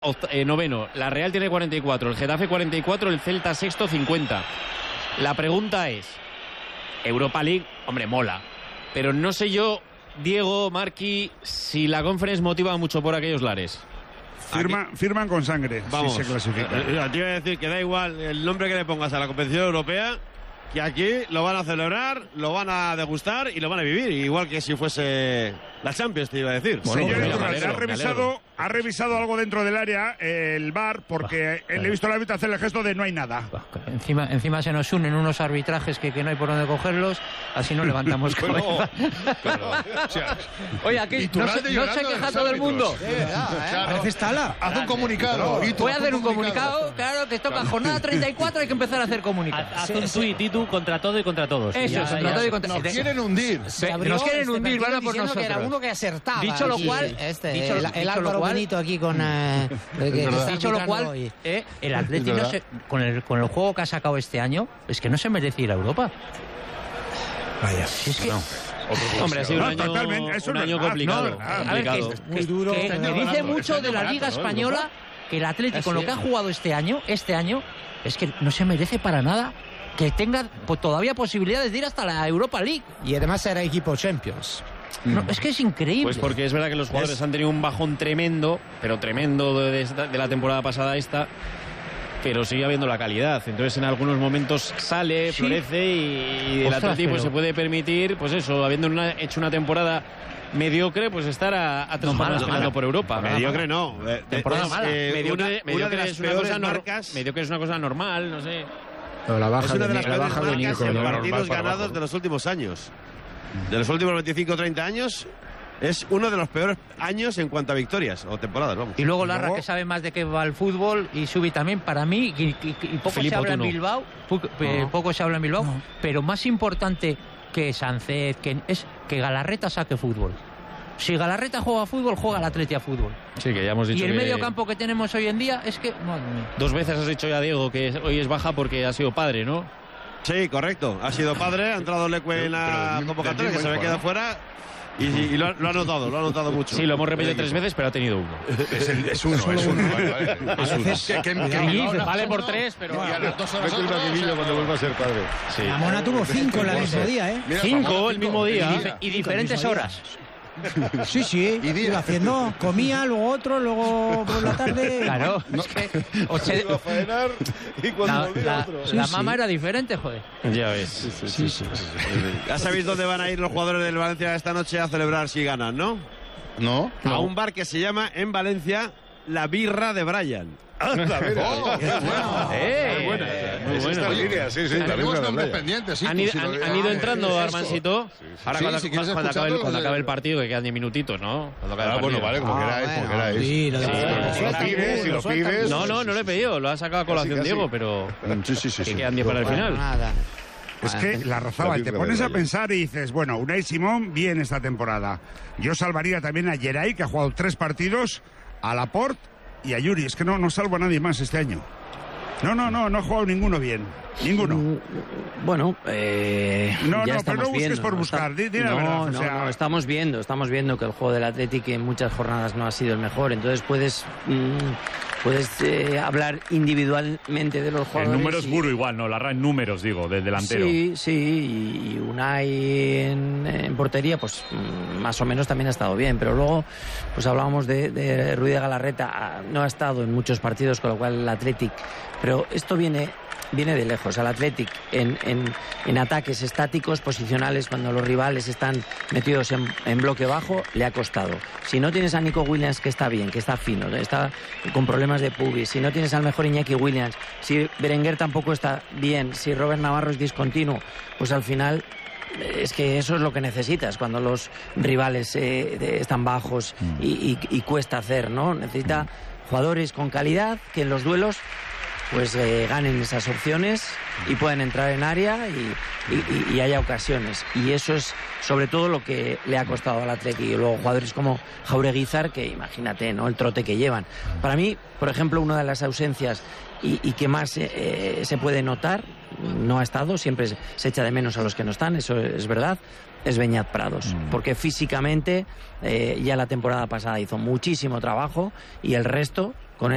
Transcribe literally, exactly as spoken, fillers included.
eh, noveno, la Real tiene cuarenta y cuatro, el Getafe cuarenta y cuatro, el Celta sexto cincuenta. La pregunta es, Europa League, hombre, mola, pero no sé yo, Diego, Marqui, si la Conference motiva mucho por aquellos lares. Firma, firman con sangre. Vamos, si se clasifica. Eh, te iba a decir que da igual el nombre que le pongas a la competición europea, que aquí lo van a celebrar, lo van a degustar y lo van a vivir, igual que si fuese la Champions, te iba a decir. Bueno, Señor, mira, Iturralde, me alegro, ha revisado, ha revisado algo dentro del área, eh, el V A R, porque bah, le he visto al árbitro hacer el gesto de no hay nada. Bah, encima, encima se nos unen unos arbitrajes que, que no hay por dónde cogerlos, así no levantamos cabeza. Claro, o sea, oye, aquí no se, no se queja todo el mundo. Parece Estala. Haz un comunicado. Voy a hacer un comunicado, claro, que toca jornada treinta y cuatro, hay que empezar a hacer comunicados. Haz un tuit, y tú contra todo y contra todos. Eso, contra todo y contra todos. Nos quieren hundir. Nos quieren hundir, van a por nosotros. Que era uno que acertaba. Dicho lo aquí, cual, este, dicho, el, dicho el Álvaro lo cual, Benito aquí con eh, que, que está dicho lo cual, eh, el Atleti no se, con el con el juego que ha sacado este año, es que no se merece ir a Europa. Vaya. Si es que, no. Hombre, ha sido No, un año, totalmente, eso un no año es verdad. complicado. No, a ver, que, muy duro. que, Este que año dice barato, mucho este de la año Liga barato, ¿no? Española que el Atleti con lo Así que ha es. jugado este año, este año, es que no se merece para nada que tenga pues, todavía posibilidades de ir hasta la Europa League. Y además era equipo Champions. No, es que es increíble. Pues porque es verdad que los jugadores Es- han tenido un bajón tremendo, pero tremendo de, esta- de la temporada pasada a esta, pero sigue habiendo la calidad. Entonces en algunos momentos sale, Sí. florece y, y el Ostras, Atleti pues, pero- se puede permitir, pues eso, habiendo una- hecho una temporada mediocre, pues estar a, a tres No, jornadas mala, peleando mala. por Europa. Mediocre no. Eh, Temporada es, mala. eh, mediocre, una, una mediocre de las es una peores cosa nor- marcas. mediocre es una cosa normal, no sé. Pero la baja Es una de las la peores baja de marcas Nico, en ¿no? partidos Normal para ganados abajo. de los últimos años. De los últimos veinticinco o treinta años, es uno de los peores años en cuanto a victorias o temporadas, vamos. Y luego Larra, Luego- que sabe más de qué va el fútbol, y Subi también, para mí, y, y- y poco Filipe se habla en Otuno. Bilbao, poco, eh, No. poco se habla en Bilbao, pero más importante que Sánchez, que es que Galarreta saque fútbol. Si Galarreta juega a fútbol, juega el Atleti a fútbol. Sí, que ya hemos dicho Y el que medio campo que tenemos hoy en día es que... Madre mía. dos veces has dicho ya, Diego, que hoy es baja porque ha sido padre, ¿no? Sí, correcto. Ha sido padre, ha entrado Leque en Pero la del mismo- convocatoria, del que se mismo había quedado hijo, fuera. Y, y- y lo, ha- lo ha notado, lo ha notado mucho. Sí, lo hemos repetido tres veces, pero ha tenido uno. Es, el- es uno, es uno. vale, vale. Es uno. Que- que- que- Sí, que- vale por tres, pero... Y a las dos horas mete un rapidillo cuando vuelva a ser padre. Sí. La Mona tuvo cinco en el mismo día, ¿eh? Mira, Cinco famoso, el mismo día. Y, y diferentes horas. Sí, sí. Y día. Iba haciendo, comía, luego otro, luego por la tarde. Claro, es que... oche- Iba a faenar y cuando la volvía la, otro. la Sí, mama sí. era diferente, joder. Ya ves. Sí, sí. Ya sabéis dónde van a ir los jugadores del Valencia esta noche a celebrar si ganan, ¿no? ¿No? A un bar que se llama en Valencia La Birra de Brian. Anda, mira. Oh, qué bueno. ¡Eh! Muy buena. Muy Es buena. esta línea, sí, sí. La Tenemos misma nombres playa. pendientes, sí. ¿Han tú, ido, si lo han- de- han ido Ah, entrando, esto. Armancito? Ahora Sí, cuando, si quieres cuando acabe el, escucharlo, cuando de- acabe el partido, que quedan diez minutitos, ¿no? Cuando acabe Ah, el bueno, partido. vale, como Ah, queráis, como bueno. queráis. Sí, lo de- Sí, Pero como lo suelta pides, si lo suelta pides. No, no, no lo he pedido, lo ha sacado a colación Casi, casi. Diego, pero Sí, sí, sí. que sí. quedan diez para el Bueno, final. nada. Es que la Razabal, te birra pones de a Brian. pensar y dices, bueno, Unai Simón bien esta temporada. Yo salvaría también a Geray, que ha jugado tres partidos, a Laporte y a Yuri. Es que no, no salvo a nadie más este año. No, no, no, no ha jugado ninguno bien. Ninguno. Bueno, eh, No, ya no, estamos pero no busques viendo, por ¿no? buscar, di- di la no, verdad, o no, sea- no, estamos viendo, estamos viendo que el juego del Athletic en muchas jornadas no ha sido el mejor, entonces puedes mm, puedes eh, hablar individualmente de los En jugadores. números y- puro igual, ¿no? Larra en números, digo, del delantero. Sí, sí, y y Unai en, en portería, pues mm, más o menos también ha estado bien, pero luego, pues hablábamos de, de Ruiz de Galarreta, ah, no ha estado en muchos partidos, con lo cual el Athletic, pero esto viene viene de lejos. Al Athletic en, en, en ataques estáticos, posicionales, cuando los rivales están metidos en, en bloque bajo, le ha costado. Si no tienes a Nico Williams, que está bien, que está fino, está con problemas de pubis, si no tienes al mejor Iñaki Williams, si Berenguer tampoco está bien, si Robert Navarro es discontinuo, pues al final es que eso es lo que necesitas cuando los rivales eh, de- están bajos y, y- y cuesta hacer, ¿no? Necesita jugadores con calidad que en los duelos pues eh, ganen esas opciones y puedan entrar en área y, y- y- y haya ocasiones. Y eso es sobre todo lo que le ha costado al Atleti. Y luego jugadores como Jaureguizar, que imagínate, ¿no? El trote que llevan. Para mí, por ejemplo, una de las ausencias y, y que más eh, se puede notar, no ha estado, siempre se, se echa de menos a los que no están, eso es verdad, es Beñat Prados, porque físicamente eh, ya la temporada pasada hizo muchísimo trabajo y el resto